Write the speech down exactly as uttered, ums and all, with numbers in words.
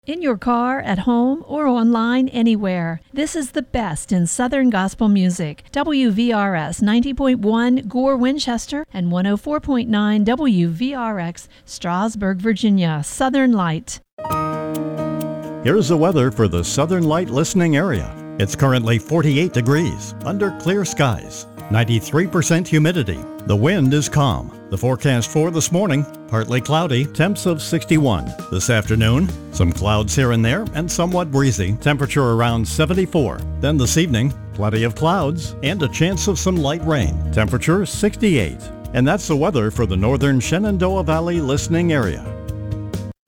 In your car, at home, or online anywhere. This is the best in Southern gospel music. W V R S ninety point one Gore, Winchester, and one oh four point nine W V R X Strasburg, Virginia. Southern Light. Here's the weather for the Southern Light listening area. It's currently forty-eight degrees under clear skies, ninety-three percent humidity. The wind is calm. The forecast for this morning, partly cloudy, temps of sixty-one. This afternoon, some clouds here and there and somewhat breezy, temperature around seventy-four. Then this evening, plenty of clouds and a chance of some light rain, temperature sixty-eight. And that's the weather for the northern Shenandoah Valley listening area.